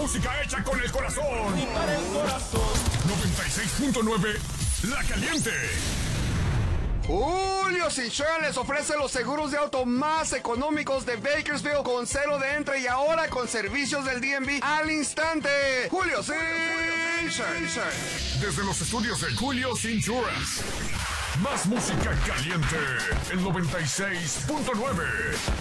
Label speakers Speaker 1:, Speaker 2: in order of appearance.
Speaker 1: música hecha con el corazón.
Speaker 2: Y para el corazón.
Speaker 1: 96.9 La Caliente.
Speaker 3: Julio Insurance les ofrece los seguros de auto más económicos de Bakersfield con cero de entre y ahora con servicios del DMV al instante. Julio Insurance.
Speaker 1: Desde los estudios de Julio Insurance. Más música caliente. El 96.9.